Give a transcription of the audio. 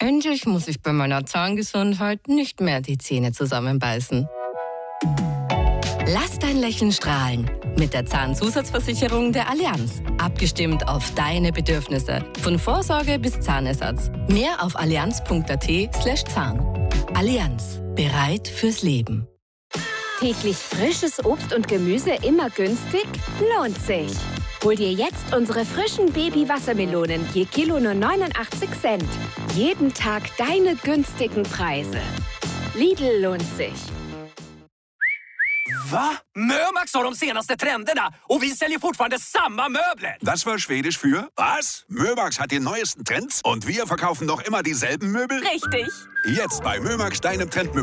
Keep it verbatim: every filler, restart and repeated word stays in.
Endlich muss ich bei meiner Zahngesundheit nicht mehr die Zähne zusammenbeißen. Lass dein Lächeln strahlen mit der Zahnzusatzversicherung der Allianz. Abgestimmt auf deine Bedürfnisse. Von Vorsorge bis Zahnersatz. Mehr auf allianz punkt at slash Zahn. Allianz. Bereit fürs Leben. Täglich frisches Obst und Gemüse immer günstig? Lohnt sich. Hol dir jetzt unsere frischen Baby-Wassermelonen, je Kilo nur neunundachtzig Cent. Jeden Tag deine günstigen Preise. Lidl lohnt sich. Va? Mömax har de senaste trenderna och vi säljer fortfarande samma möbler. Das war Schwedisch für was? Mömax hat die neuesten Trends und wir verkaufen noch immer dieselben Möbel? Richtig. Jetzt bei Mömax, deinem Trendmöbel.